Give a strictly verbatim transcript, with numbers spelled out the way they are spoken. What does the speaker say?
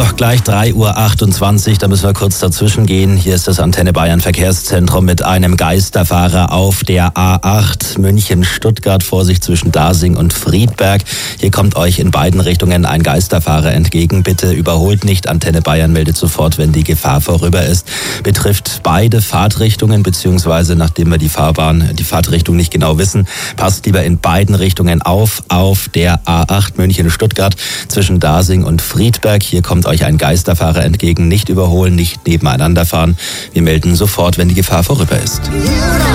So, gleich drei Uhr achtundzwanzig, da müssen wir kurz dazwischen gehen. Hier ist das Antenne Bayern Verkehrszentrum mit einem Geisterfahrer auf der A acht München-Stuttgart. Vorsicht zwischen Dasing und Friedberg. Hier kommt euch in beiden Richtungen ein Geisterfahrer entgegen. Bitte überholt nicht. Antenne Bayern meldet sofort, wenn die Gefahr vorüber ist. Betrifft beide Fahrtrichtungen, beziehungsweise nachdem wir die Fahrbahn, die Fahrtrichtung nicht genau wissen, passt lieber in beiden Richtungen auf, auf der A acht München-Stuttgart zwischen Dasing und Friedberg. Hier kommt euch ein Geisterfahrer entgegen. Nicht überholen, nicht nebeneinander fahren. Wir melden sofort, wenn die Gefahr vorüber ist.